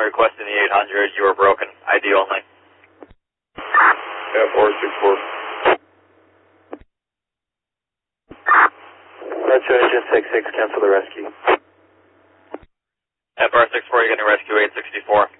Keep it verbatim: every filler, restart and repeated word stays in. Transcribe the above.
requesting the eight hundred. You were broken. I D only. Yeah, four six four. Metro Engine six six, cancel the rescue. F R six four, you're going to rescue eight sixty-four.